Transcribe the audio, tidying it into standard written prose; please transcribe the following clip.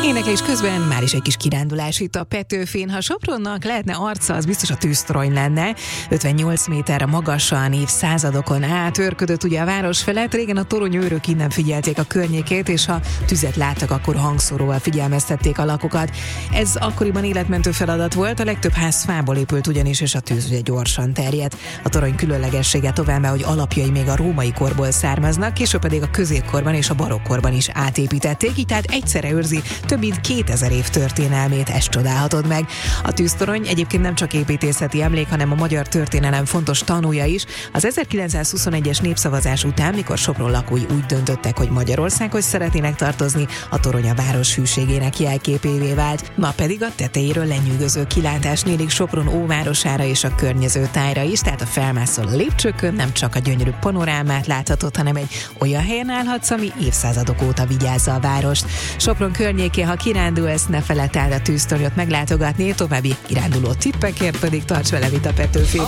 Éneklés közben már is egy kis kirándulás itt a Petőfén. Ha Sopronnak lehetne arca, az biztos a tűztorony lenne. 58 méterre magasan évszázadokon át őrködött ugye a város felett. Régen a toronyőrök innen figyelték a környékét, és ha tüzet láttak, akkor hangszóróval figyelmeztették a lakokat. Ez akkoriban életmentő feladat volt, a legtöbb ház fából épült ugyanis, és a tűz ugye gyorsan terjedt. A torony különlegessége továbbá, hogy alapjai még a római korból származnak, később pedig a középkorban és a barokkorban is átépítették, így tehát egyszerre őrzi több mint 2000 év történelmét, ezt csodálhatod meg. A tűztorony egyébként nem csak építészeti emlék, hanem a magyar történelem fontos tanúja is. Az 1921-es népszavazás után, mikor Sopron lakói úgy döntöttek, hogy Magyarországhoz szeretnének tartozni, a torony a város hűségének jelképévé vált. Ma pedig a tetejéről lenyűgöző kilátás nyílik Sopron óvárosára és a környező tájra is, tehát a felmászol a lépcsőkön nem csak a gyönyörű panorámát láthatod, hanem egy olyan helyen állhatsz, ami évszázadok óta vigyázza a várost. Sopron környékén, ha kirándulsz, ne feledd el a tűztornyot meglátogatni, további kiránduló tippekért pedig tarts velem itt a Petőfén.